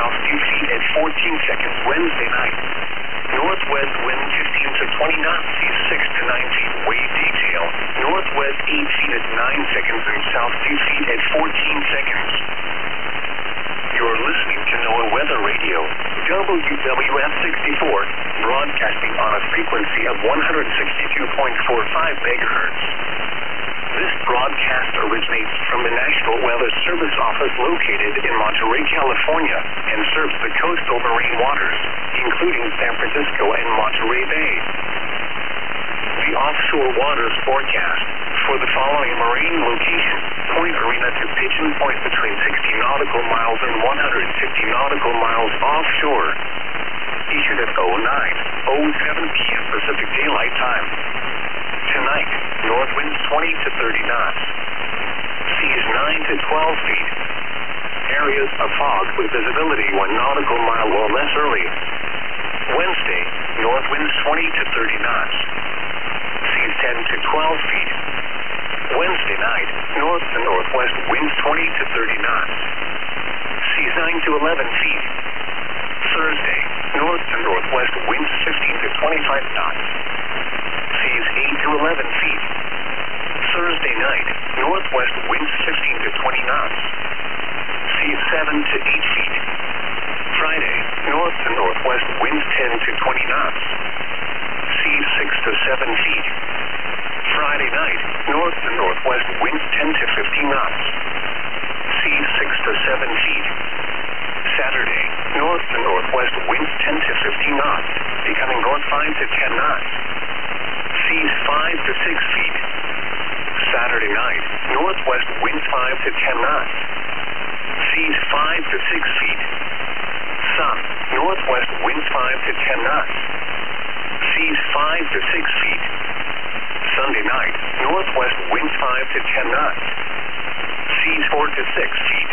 south 2 feet at 14 seconds Wednesday night. Northwest wind 15 to 20 knots, seas 6 to 9 feet. Wave detail, northwest 8 feet at 9 seconds and south 2 feet at 14 seconds. You're listening to NOAA Weather Radio, WWF 64, broadcasting on a frequency of 162.45 megahertz. This broadcast originates from the National Weather Service office located in Monterey, California, and serves the coastal marine waters, including San Francisco and Monterey Bay. The offshore waters forecast for the following marine locations: Point Arena to Pigeon Point between 60 nautical miles and 150 nautical miles offshore. Issued at 09:07 p.m. Pacific Daylight Time. Tonight, north winds 20 to 30 knots. Seas 9 to 12 feet. Areas of fog with visibility 1 nautical mile or less early. Wednesday, north winds 20 to 30 knots. Seas 10 to 12 feet. Wednesday night, north to northwest winds 20 to 30 knots. Seas 9 to 11 feet. Thursday, north to northwest winds 15 to 25 knots. Seas 8 to 11 feet. Thursday night, northwest winds 15 to 20 knots. Seas 7 to 8 feet. Friday, north to northwest winds 10 to 20 knots. Seas 6 to 7 feet. Friday night, north to northwest winds 10 to 15 knots. Seas 6 to 7 feet. Saturday, north to northwest winds 10 to 15 knots, becoming north 5 to 10 knots. Seas 5 to 6 feet. Saturday night, northwest winds 5 to 10 knots. Seas 5 to 6 feet. Sun, northwest winds 5 to 10 knots. Seas 5 to 6 feet. Sunday night, northwest winds 5 to 10 knots. Seas 4 to 6 feet.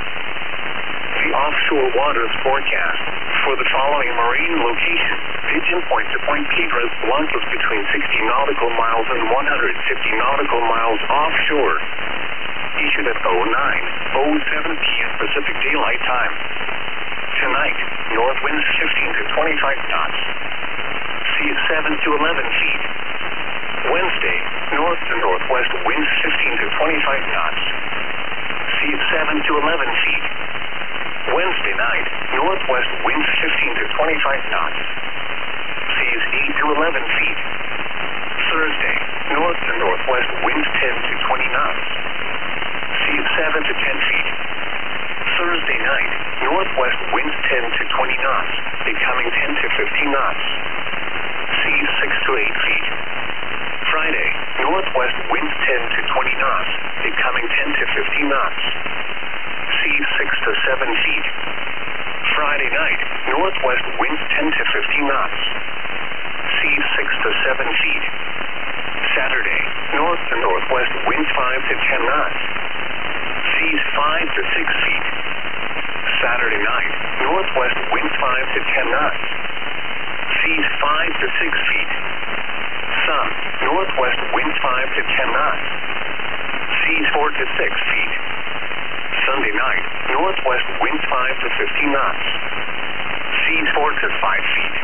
The offshore waters forecast for the following marine locations: Pigeon Point to Point Piedras Blancas between 60 nautical miles and 150 nautical miles offshore. Issued at 09:07 p.m. Pacific Daylight Time. Tonight, north winds 15 to 25 knots. Seas 7 to 11 feet. Wednesday, north to northwest winds 15 to 25 knots. Seas 7 to 11 feet. Wednesday night, northwest winds 15 to 25 knots. Seas 8 to 11 feet. Thursday, north to northwest winds 10 to 20 knots. Seas 7 to 10 feet. Thursday night, northwest winds 10 to 20 knots, becoming 10 to 15 knots. Seas 6 to 8 feet. Friday, northwest winds 10 to 20 knots, becoming 10 to 15 knots. Seas 6 to 7 feet. Friday night, northwest winds 10 to 15 knots. Seas 6 to 7 feet. Saturday, north to northwest winds 5 to 10 knots. Seas 5 to 6 feet. Saturday night, northwest winds 5 to 10 knots. Seas 5 to 6 feet. Sun, northwest winds 5 to 10 knots. Seas 4 to 6 feet. Sunday night, northwest winds 5 to 15 knots. Seas 4 to 5 feet.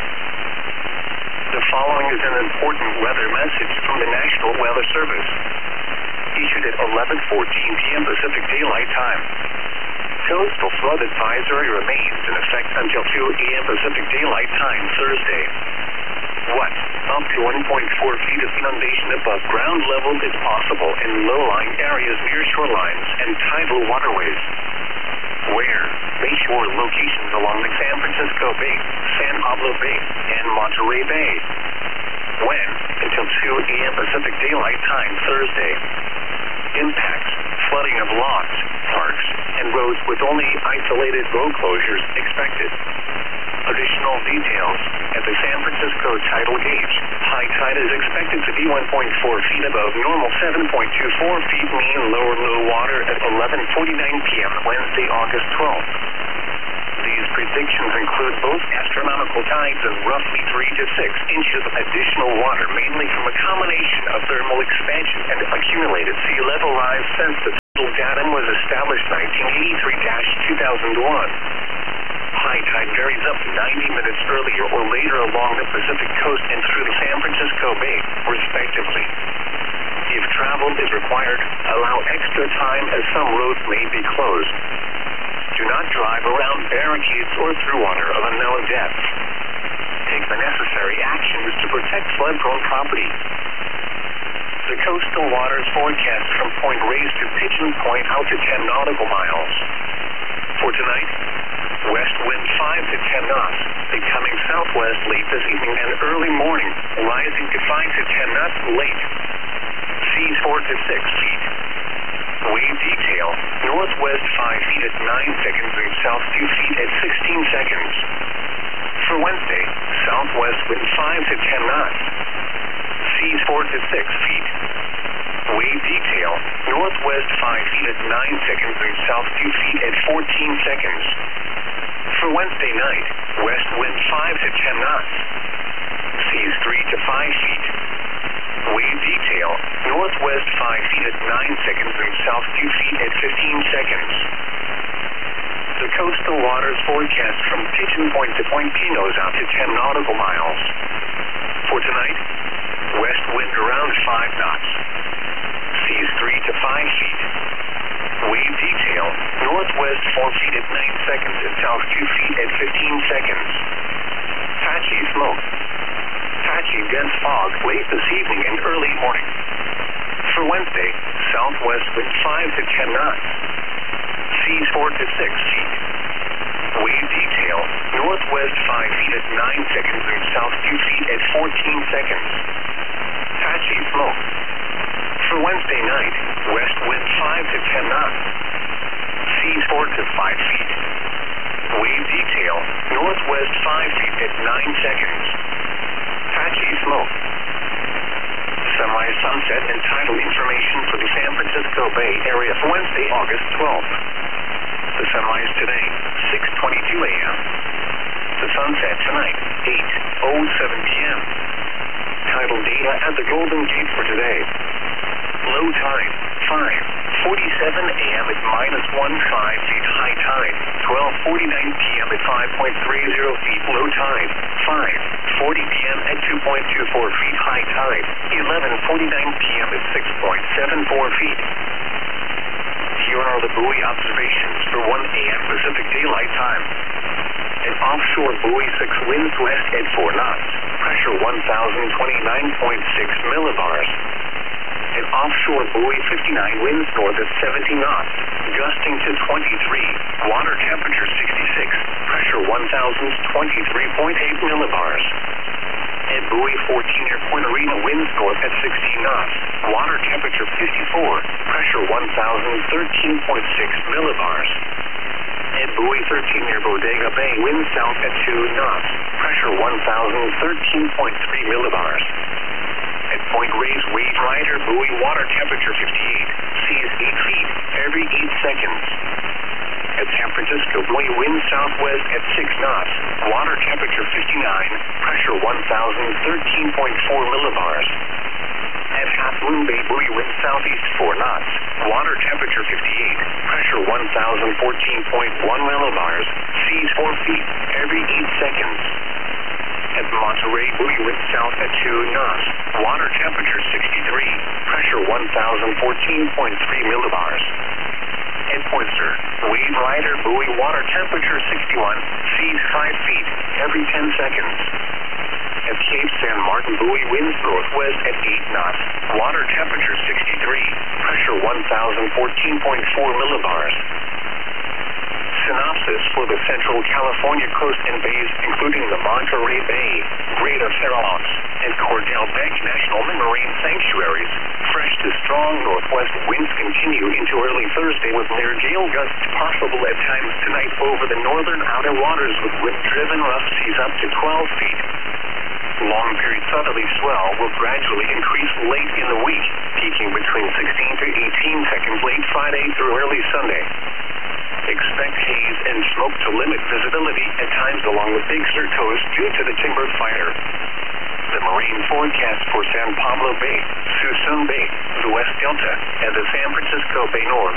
The following is an important weather message from the National Weather Service. Issued at 11:14 p.m. Pacific Daylight Time. Coastal flood advisory remains in effect until 2 a.m. Pacific Daylight Time Thursday. What? Up to 1.4 feet of inundation above ground level is possible in low-lying areas near shorelines and tidal waterways. Where? Bayshore locations along the San Francisco Bay, San Pablo Bay, and Monterey Bay. When? Until 2 a.m. Pacific Daylight Time Thursday. Impacts: flooding of lots, parks, and roads with only isolated road closures expected. Additional details: at the San Francisco tidal gauge, high tide is expected to be 1.4 feet above normal, 7.24 feet mean lower low water at 11:49 p.m. Wednesday, August 12th. These predictions include both astronomical tides of roughly 3 to 6 inches of additional water, mainly from a combination of thermal expansion and accumulated sea level rise since the tidal datum was established 1983-2001. high tide varies up to 90 minutes earlier or later along the Pacific coast and through the San Francisco Bay, respectively. If travel is required, allow extra time as some roads may be closed. Do not drive around barricades or through water of unknown depth. Take the necessary actions to protect flood-prone property. The coastal waters forecast from Point Reyes to Pigeon Point out to 10 nautical miles. For tonight, west wind 5 to 10 knots, becoming southwest late this evening and early morning, rising to 5 to 10 knots late. Seas 4 to 6 feet. Wave detail, northwest 5 feet at 9 seconds and south 2 feet at 16 seconds. For Wednesday, southwest wind 5 to 10 knots. Seas 4 to 6 feet. Wave detail, northwest 5 feet at 9 seconds and south 2 feet at 14 seconds. For Wednesday night, west wind 5 to 10 knots. Seas 3 to 5 feet. Wave detail, northwest 5 feet at 9 seconds and south 2 feet at 15 seconds. The coastal waters forecast from Pigeon Point to Point Pinos out to 10 nautical miles. For tonight, west wind around 5 knots. Seas 3 to 5 feet. Wave detail, northwest 4 feet at 9 seconds and south 2 feet at 15 seconds. Patchy smoke. Patchy dense fog late this evening and early morning. For Wednesday, southwest wind 5 to 10 knots. Seas 4 to 6 feet. Wave detail, northwest 5 feet at 9 seconds and south 2 feet at 14 seconds. Patchy smoke. For Wednesday night, west wind 5 to 10 knots. Seas 4 to 5 feet. Wave detail, northwest 5 feet at 9 seconds. Patchy smoke. Sunrise, sunset, and tidal information for the San Francisco Bay Area for Wednesday, August 12th. The sunrise today, 6:22 a.m. The sunset tonight, 8:07 p.m. Tidal data at the Golden Gate for today. Low tide, 5:47 a.m. at -1.5 feet. High tide, 12:49 p.m. at 5.30 feet. Low tide, 5:40 p.m. at 2.24 feet. High tide, 11:49 p.m. at 6.74 feet. Here are the buoy observations for 1 a.m. Pacific Daylight Time. An offshore buoy 6 winds west at 4 knots. Pressure 1,029.6 millibars. An offshore buoy 59 winds north at 70 knots, gusting to 23. Water temperature 66. Pressure 1,023.8 millibars. At buoy 14 near Point Arena winds north at 16 knots. Water temperature 54. Pressure 1,013.6 millibars. At buoy 13 near Bodega Bay winds south at 2 knots. Pressure 1,013.3 millibars. At Point Reyes Wave Rider buoy water temperature 58. Seas 8 feet every 8 seconds. At San Francisco buoy wind southwest at 6 knots. Water temperature 59. Pressure 1,013.4 millibars. At Half Moon Bay buoy wind southeast 4 knots. Water temperature 58. Pressure 1,014.1 millibars. Seas 4 feet every 8 seconds. At Monterey buoy wind south at 2 knots. Water temperature 63. Pressure 1,014.3 millibars. At Poynter, Wave Rider buoy water temperature 61. Seas 5 feet every 10 seconds. At Cape San Martin buoy winds northwest at 8 knots. Water temperature 63. Pressure 1,014.4 millibars. Synopsis for the Central California coast and bays, including the Monterey Bay, Greater Farallones, and Cordell Beck National Marine Sanctuaries. Fresh to strong northwest winds continue into early Thursday with near gale gusts possible at times tonight over the northern outer waters with wind-driven rough seas up to 12 feet. Long-period southerly swell will gradually increase late in the week, peaking between 16 to 18 seconds late Friday through early Sunday. Expect haze and smoke to limit visibility at times along the Big Sur coast due to the timber fire. The marine forecast for San Pablo Bay, Suisun Bay, the West Delta, and the San Francisco Bay North